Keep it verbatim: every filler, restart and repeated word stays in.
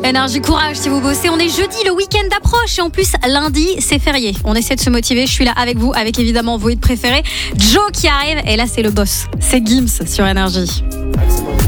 Énergie, courage si vous bossez. On est jeudi, le week-end approche et en plus lundi c'est férié. On essaie de se motiver, je suis là avec vous, avec évidemment vos hits préférés. Joe qui arrive et là c'est le boss, c'est Gims sur Énergie. Maximum.